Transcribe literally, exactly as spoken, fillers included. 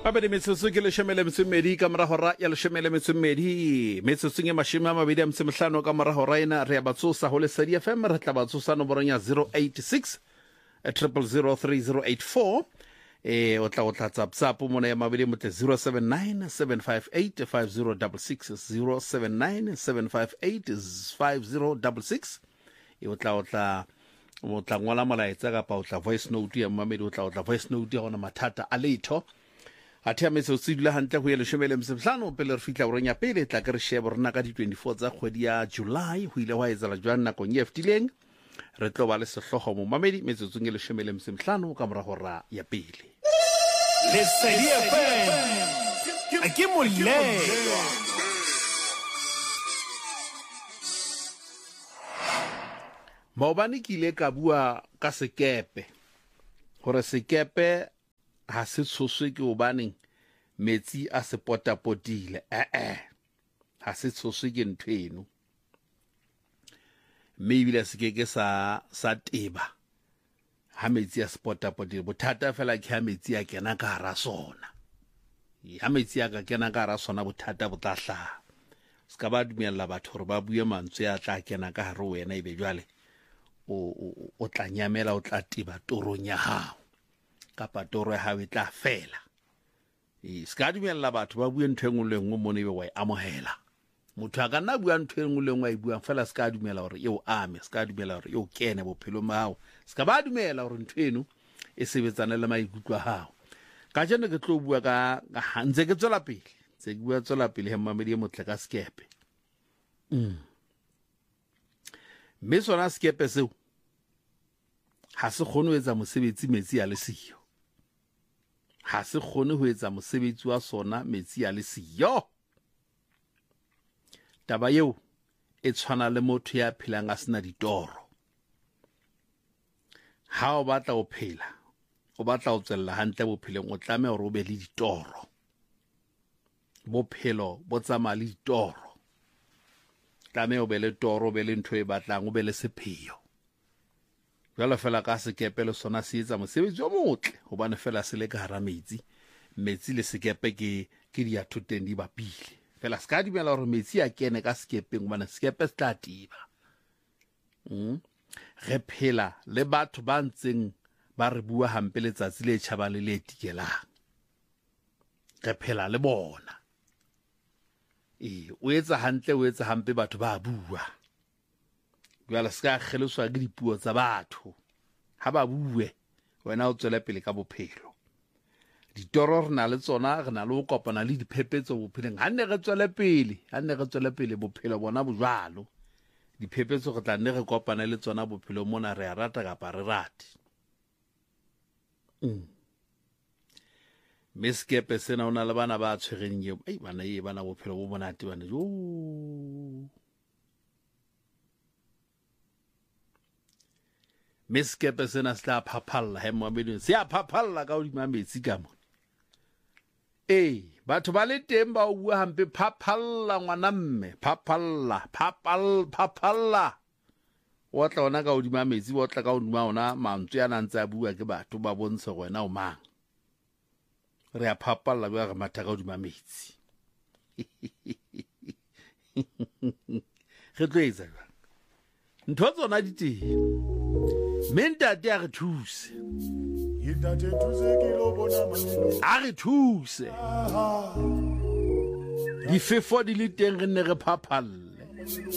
Mabedi metsotso ke leshemele metsomedi ka mora hora ya leshemele metsomedi metsotso e mashome a mabedi a motsemehlano ka mora hora ena re ya batsosa ho Lesedi F M re tla batsosa nomorong ya zero eight six triple zero three zero eight four eh o tla o tla tsapsap mona ya mabedi motle zero seven nine seven five eight five zero six six zero seven nine seven five eight five zero six six e o tla o tla o tla ngola molaetsa ka pa o tla voice note ya mamedi o tla o tla voice note ya gona mathata a letho a thea metso tsidula hantle go ya leshomele msehlano pele re fitla boreng ya pele tla ke re shebe rena ka di twenty-four tsa kgwedi ya July ho ile wa etsala jwang nakong ye fetileng re tlo ba le sehlogo mo mamedi metsotsong e leshomele msehlano ka mora hora ya pele Lesedi F M a ke molle maobane ke ile ka bua ka sekepe gore sekepe ha se tshoswe ke obaneng metsi a se potapotile eh eh ha se tshoswe ke nthweno maybe se ke ke sa sa teba ha metsi a se potapotile bothata fela ke ha metsi a kena ka hara sona ha metsi a ka kena ka hara sona bothata botahla ska ba dumella batho hore ba bue mantswe a tla kena ka hare wena ibe jwale o o tla nyamela o tla tiba torong ya hao kapa toro ya hao e tla fela e ska dumella batho ba bue ntho engwe le engwe mone be wa e amohela motho a ka nna bua ntho engwe le engwe a e buang fela ska dumela hore eo ame ska dumela hore eo kene bophelo ma hao ska ba dumela hore ntho eno e sebetsana le maikutlo a hao ka jeno ke tlo bua ka hanze ke tswela pele tse ke bua tswela pele he mamedi e motle ka skepe mm me sona skepe seo ha se kgone ho etsa mosebetsi metsi a le siyo ha se kgone ho etsa mosebetsi wa sona metsi a le siyo taba eo e tshwana le motho ya phelang a sena ditoro ha o batla o phela o batla o tsella hantle bophelong o tlameha hore o be le ditoro bophelo bo tsamaya le ditoro tlameha o be le toro o be le ntho e batlang o be le sepheo jwale fela ka sekepe le sona se etsa mosebetsi o motle hobane fela se le ka hara metsi metsi le sekepe ke ke dia thoteng di bapile fela ska dimela hore metsi a kene ka sekepeng hobane sekepe se tla tiba mm re phela le batho ba ntseng ba re bua hampe letsatsi le tjhaba le le tikelang re phela le bona e o etsa hantle o etsa hampe batho ba bua jwale ska kgeloswa ke dipuo tsa batho ha ba bue wena o tswela pele ka bophelo ditoro rena le tsona rena le go kopana le diphepetso bopheleng ha nne re tswela pele ha nne re tswela pele bophelo bona bojalo diphepetso re tla nne re kopana le tsona bophelo mona re a rata kapa re rate mm meskepe sena ona le bana ba tshwereng ye ei bana ye bana bophelo bo monate bana jo meskepe sena se tla phaphalla he moabeding se a phaphalla ka hodima metsi ka mona eh batho ba le teng ba o bua hampe phaphalla ngwana mme phaphalla phapal phaphalla o tla ona ka hodima metsi o tla ka hodima ona mantswe a nantsa bua ke batho ba bontshe go wena o mang re a phapalla ba re matha ka hodima metsi re tlo etsa jwang ntho tsona di teng mentate a re thuse Intate thuse ke lo bona manelo a re thuse difefo di le teng re ne re phaphalle